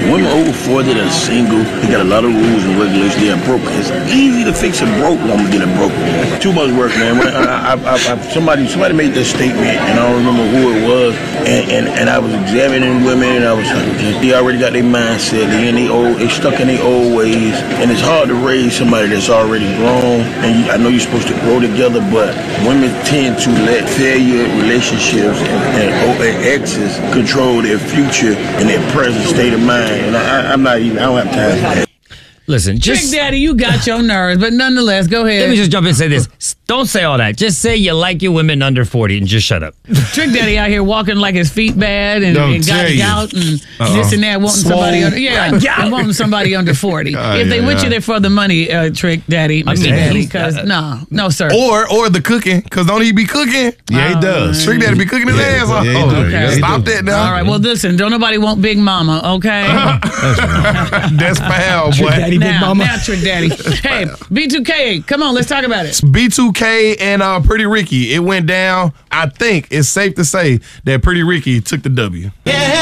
Women over 40 that are single, they got a lot of rules and regulations. They are broke. It's easy to fix a broke woman than a broke man. Too much work, man. Somebody made that statement, and I don't remember who it was. And I was examining women, and I was like, they already got their mindset. They stuck in their old ways, and it's hard to raise somebody that's already grown. And I know you're supposed to grow together, but women tend to let failure relationships and exes control their future and their present state of mind. And I don't have time for that. Listen, Trick Daddy, you got your nerves, but nonetheless, go ahead. Let me just jump in and say this. Don't say all that. Just say you like your women under 40 and just shut up. Trick Daddy out here walking like his feet bad and got gout and this and that, wanting somebody wanting somebody under 40. If they with you, they're for the money, Trick Daddy, Mr. Daddy, because no, sir. Or the cooking, because don't he be cooking? Yeah, he does. Trick Daddy be cooking his ass off. Okay. Stop that now. All right, well, listen, don't nobody want Big Mama, okay? That's foul, boy. Now, Trick Daddy. Hey, B2K, come on, let's talk about it. B2K and Pretty Ricky, it went down. I think it's safe to say that Pretty Ricky took the W. Yeah.